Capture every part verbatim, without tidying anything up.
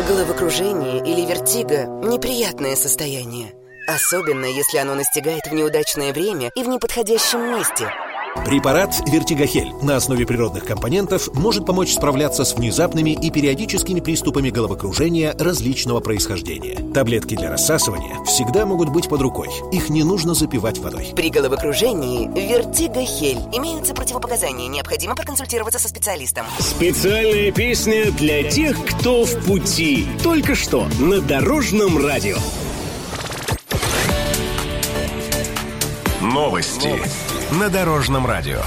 Головокружение или вертиго – неприятное состояние. Особенно, если оно настигает в неудачное время и в неподходящем месте. Препарат «Вертигохель» на основе природных компонентов может помочь справляться с внезапными и периодическими приступами головокружения различного происхождения. Таблетки для рассасывания всегда могут быть под рукой. Их не нужно запивать водой. При головокружении «Вертигохель» имеются противопоказания. Необходимо проконсультироваться со специалистом. Специальная песня для тех, кто в пути. Только что на Дорожном радио. Новости на Дорожном радио.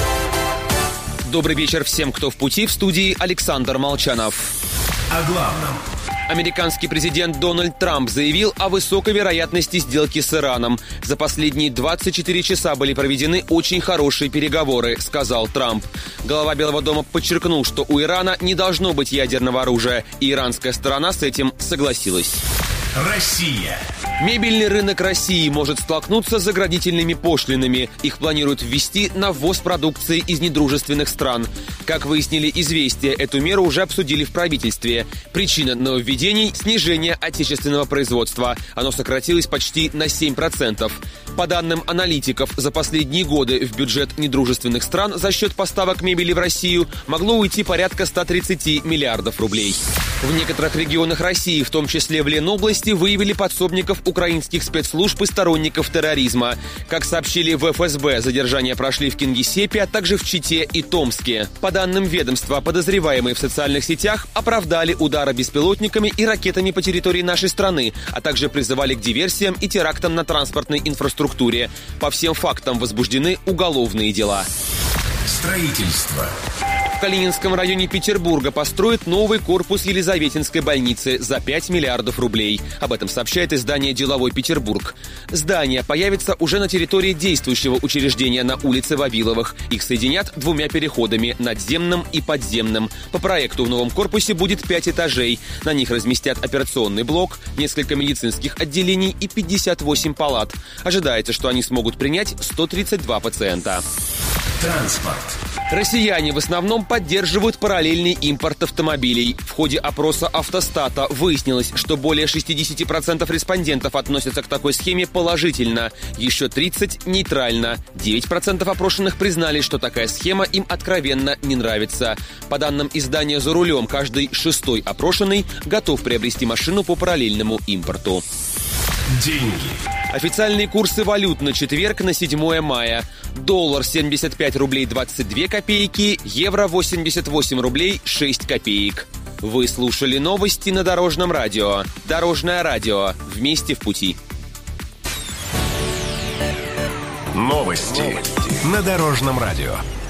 Добрый вечер всем, кто в пути. В студии Александр Молчанов. О главном. Американский президент Дональд Трамп заявил о высокой вероятности сделки с Ираном. За последние двадцать четыре часа были проведены очень хорошие переговоры, сказал Трамп. Глава Белого дома подчеркнул, что у Ирана не должно быть ядерного оружия, и иранская сторона с этим согласилась. Россия. Мебельный рынок России может столкнуться с заградительными пошлинами. Их планируют ввести на ввоз продукции из недружественных стран. Как выяснили «Известия», эту меру уже обсудили в правительстве. Причина нововведений – снижение отечественного производства. Оно сократилось почти на семь процентов. По данным аналитиков, за последние годы в бюджет недружественных стран за счет поставок мебели в Россию могло уйти порядка ста тридцати миллиардов рублей. В некоторых регионах России, в том числе в Ленобласти, выявили подсобников украинских спецслужб и сторонников терроризма. Как сообщили в эф эс бэ, задержания прошли в Кингисеппе, а также в Чите и Томске. По данным ведомства, подозреваемые в социальных сетях оправдали удары беспилотниками и ракетами по территории нашей страны, а также призывали к диверсиям и терактам на транспортной инфраструктуре. По всем фактам возбуждены уголовные дела. Строительство. В Калининском районе Петербурга построят новый корпус Елизаветинской больницы за пять миллиардов рублей. Об этом сообщает издание «Деловой Петербург». Здание появится уже на территории действующего учреждения на улице Вавиловых. Их соединят двумя переходами – надземным и подземным. По проекту в новом корпусе будет пять этажей. На них разместят операционный блок, несколько медицинских отделений и пятьдесят восемь палат. Ожидается, что они смогут принять сто тридцать два пациента. Транспорт. Россияне в основном поддерживают параллельный импорт автомобилей. В ходе опроса «Автостата» выяснилось, что более шестьдесят процентов респондентов относятся к такой схеме положительно, еще тридцать процентов нейтрально. девять процентов опрошенных признали, что такая схема им откровенно не нравится. По данным издания «За рулем», каждый шестой опрошенный готов приобрести машину по параллельному импорту. Деньги. Официальные курсы валют на четверг, на седьмое мая. Доллар семьдесят пять рублей двадцать две копейки, евро восемьдесят восемь рублей шесть копеек. Вы слушали новости на Дорожном радио. Дорожное радио. Вместе в пути. Новости на Дорожном радио.